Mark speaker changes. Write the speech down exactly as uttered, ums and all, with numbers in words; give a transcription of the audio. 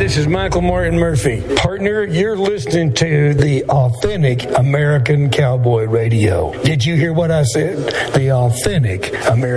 Speaker 1: this is Michael Martin Murphey. Partner, you're listening to the Authentic American Cowboy Radio. Did you hear what I said? The Authentic American